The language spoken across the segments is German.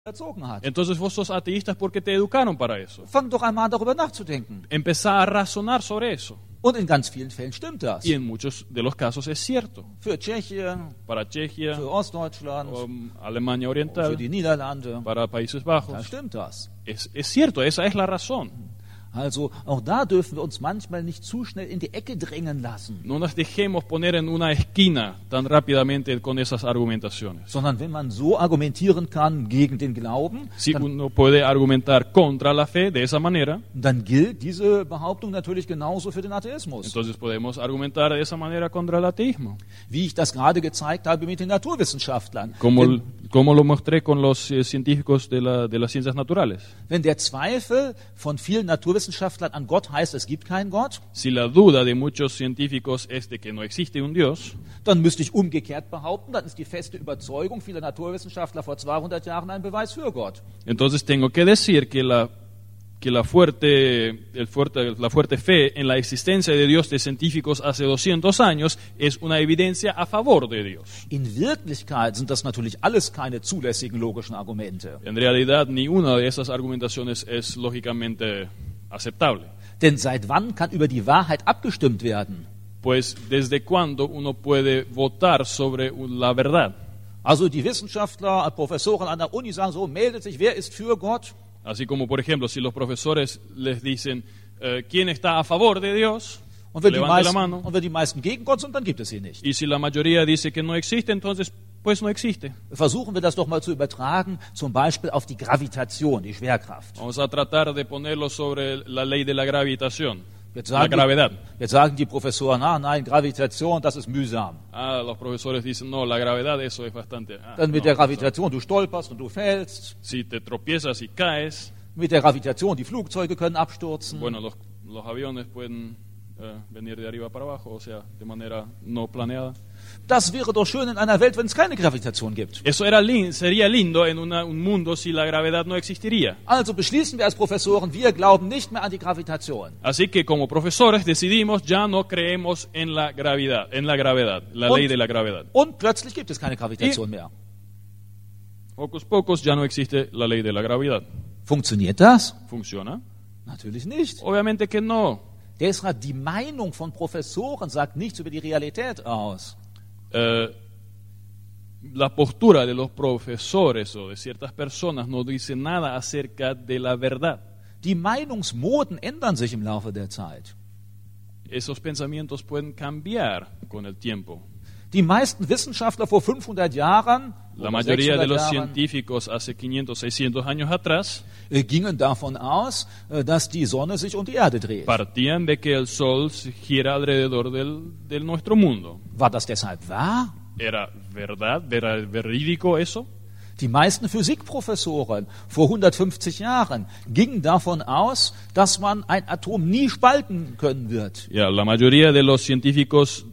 erzogen hat. Entonces vos sos ateísta porque te educaron para eso. Fang doch einmal an, darüber nachzudenken. Empezá a razonar sobre eso. Und in ganz vielen Fällen stimmt das. Y en muchos de los casos es cierto. Für Tschechien, Para Chechia, für Ostdeutschland, Alemania für Oriental, die Niederlande. para Países Da Bajos. stimmt das. Es cierto, esa es la razón. Also auch da dürfen wir uns manchmal nicht zu schnell in die Ecke drängen lassen. No nos dejemos poner en una esquina tan rápidamente con esas argumentaciones. Sondern wenn man so argumentieren kann gegen den Glauben, Si uno puede argumentar contra la fe de esa manera, dann gilt diese Behauptung natürlich genauso für den Atheismus. entonces podemos argumentar de esa manera contra el ateísmo. Wie ich das gerade gezeigt habe mit den Naturwissenschaftlern. Como lo mostré con los científicos de las ciencias naturales. Wenn der Zweifel von vielen Naturwissenschaftlern an Gott heißt, es gibt keinen Gott, Si la duda de muchos científicos es de que no existe un Dios, dann müsste ich umgekehrt behaupten, dann ist die feste Überzeugung vieler Naturwissenschaftler vor 200 Jahren ein Beweis für Gott. entonces tengo que decir que la fuerte fe en la existencia de Dios de científicos hace 200 años es una evidencia a favor de Dios. In Wirklichkeit sind das natürlich alles keine zulässigen logischen Argumente. En realidad, ni una de esas argumentaciones es lógicamente aceptable. Denn seit wann kann über die Wahrheit abgestimmt werden? Pues, ¿desde cuándo uno puede votar sobre la verdad? Also die Wissenschaftler, Professoren an der Uni sagen so, meldet sich, wer ist für Gott? Así como, por ejemplo, si los profesores les dicen, ¿quién está a favor de Dios? Und wenn, Levante la mano. die meisten gegen Gott sind, dann gibt es sie nicht. Y si la mayoría dice que no existe, entonces, pues no existe. Versuchen wir das doch mal zu übertragen, zum Beispiel auf die Gravitation, die Schwerkraft. Vamos a tratar de ponerlo sobre la ley de la gravitación, Jetzt la sagen, gravedad. jetzt sagen die Professoren, nein, Gravitation, das ist mühsam. Los profesores dicen, no, la gravedad, eso es bastante... Dann mit no, der Gravitation, du stolperst und du fällst. si te tropiezas y caes, Mit der Gravitation, die Flugzeuge können abstürzen. bueno, los aviones pueden venir de arriba para abajo, o sea, de manera no planeada. Das wäre doch schön in einer Welt, wenn es keine Gravitation gibt. Eso sería lindo en un mundo si la gravedad no existiría. Also beschließen wir als Professoren, wir glauben nicht mehr an die Gravitation. Así que como profesores decidimos, ya no creemos en la gravedad, la ley de la gravedad. Und plötzlich gibt es keine Gravitation mehr. Pocos ya no existe la ley de la gravedad. Funktioniert das? ¿Funciona? Natürlich nicht. Obviamente que no. Deshalb die Meinung von Professoren sagt nichts über die Realität aus. La postura de los profesores o de ciertas personas no dice nada acerca de la verdad. Die Meinungsmoden ändern sich im Laufe der Zeit. Esos pensamientos pueden cambiar con el tiempo. Die meisten Wissenschaftler vor 500 Jahren, La mayoría de los 600 Jahren, científicos hace 500, 600 años atrás gingen davon aus, dass die Sonne sich um die Erde dreht. partían de que el Sol gira alrededor de nuestro mundo. War das deshalb wahr? ¿Era verdad? ¿Era verídico eso? Die meisten Physikprofessoren vor 150 Jahren gingen davon aus, dass man ein Atom nie spalten können wird. Ya, la mayoría de los científicos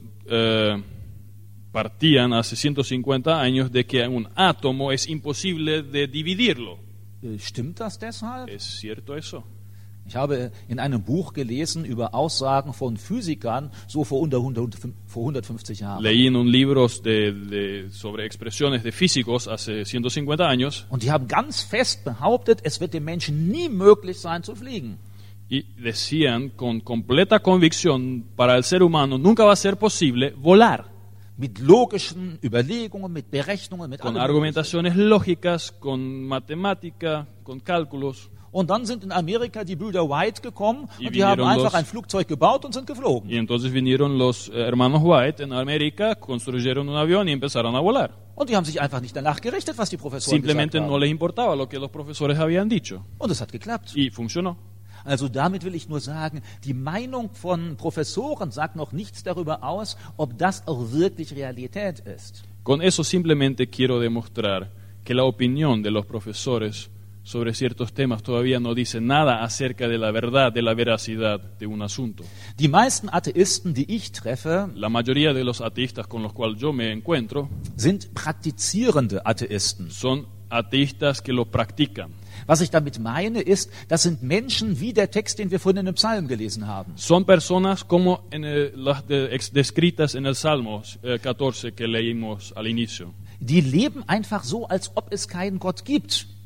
partían hace 150 años de que un átomo es imposible de dividirlo. Stimmt das deshalb? ¿Es cierto eso? Ich habe in einem Buch gelesen über Aussagen von Physikern so vor 150 Jahren. Leí en un libro sobre expresiones de físicos hace 150 años Und die haben ganz fest behauptet, es wird dem Menschen nie möglich sein zu fliegen. y decían con completa convicción, para el ser humano nunca va a ser posible volar. Mit logischen Überlegungen, mit Berechnungen, mit Con allem. argumentaciones lógicas, con matemática, con cálculos. Und dann sind in Amerika die Brüder White gekommen Y und die haben vinieron einfach los- ein Flugzeug gebaut und sind geflogen. Y entonces vinieron los hermanos White en América, construyeron un avión y empezaron a volar. Und die haben sich einfach nicht danach gerichtet, was die Professoren Simplemente gesagt no haben. les importaba lo que los profesores habían dicho. Und es hat geklappt. Y funcionó. Also damit will ich nur sagen, die Meinung von Professoren sagt noch nichts darüber aus, ob das auch wirklich Realität ist. Con eso simplemente quiero demostrar que la opinión de los profesores sobre ciertos temas todavía no dice nada acerca de la verdad, de la veracidad de un asunto. Die meisten Atheisten, die ich treffe, La mayoría de los ateístas con los cuales yo me encuentro sind praktizierende Atheisten. son ateístas que lo practican. Was ich damit meine, ist, das sind Menschen wie der Text, den wir vorhin in dem Psalm gelesen haben. Son personas como las descritas en el Salmo 14 que leímos al inicio. Die leben einfach so, als ob es keinen Gott gibt.